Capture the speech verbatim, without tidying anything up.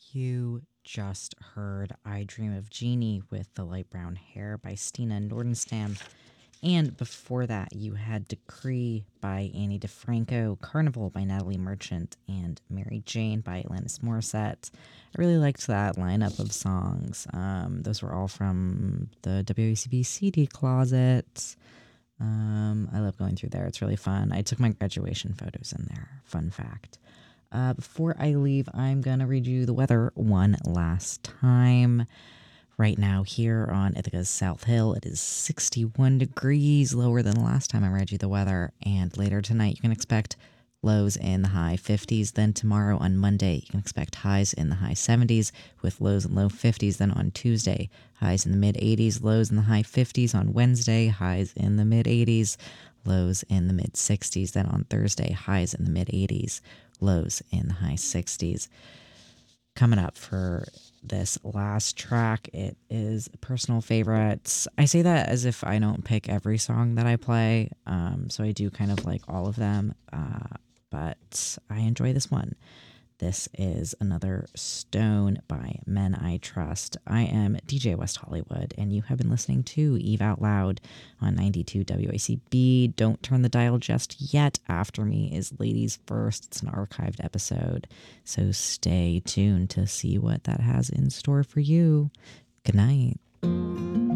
You just heard I Dream of Jeannie with the Light Brown Hair by Stina Nordenstam. And before that, you had Decree by Annie DeFranco, Carnival by Natalie Merchant, and Mary Jane by Alanis Morissette. I really liked that lineup of songs. Um, those were all from the W A C B C D closet. Um, I love going through there. It's really fun. I took my graduation photos in there. Fun fact. Uh, before I leave, I'm going to read you the weather one last time. Right now, here on Ithaca's South Hill, it is sixty-one degrees, lower than the last time I read you the weather. And later tonight, you can expect lows in the high fifties. Then tomorrow on Monday, you can expect highs in the high seventies with lows in low fifties. Then on Tuesday, highs in the mid eighties, lows in the high fifties. On Wednesday, highs in the mid eighties, lows in the mid sixties. Then on Thursday, highs in the mid eighties, lows in the high sixties. Coming up for this last track, it is a personal favorite. I say that as if I don't pick every song that I play, um, so I do kind of like all of them, uh, but I enjoy this one. This is another Stone by Men I Trust. I am D J West Hollywood, and you have been listening to Eve Out Loud on ninety-two W A C B. Don't turn the dial just yet. After me is Ladies First. It's an archived episode, so stay tuned to see what that has in store for you. Good night.